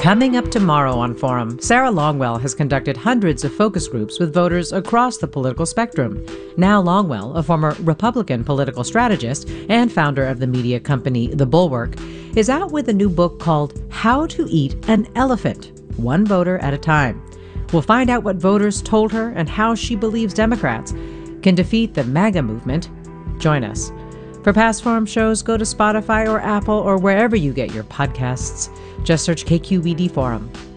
Coming up tomorrow on Forum, Sarah Longwell has conducted hundreds of focus groups with voters across the political spectrum. Now Longwell, a former Republican political strategist and founder of the media company The Bulwark, is out with a new book called How to Eat an Elephant, One Voter at a Time. We'll find out what voters told her and how she believes Democrats can defeat the MAGA movement. Join us. For past Forum shows, go to Spotify or Apple or wherever you get your podcasts. Just search KQED Forum.